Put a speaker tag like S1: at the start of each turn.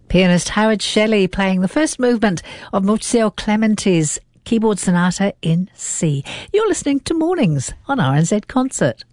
S1: Pianist Howard Shelley playing the first movement of Maurizio Clementi's keyboard sonata in C. You're listening to Mornings on RNZ Concert.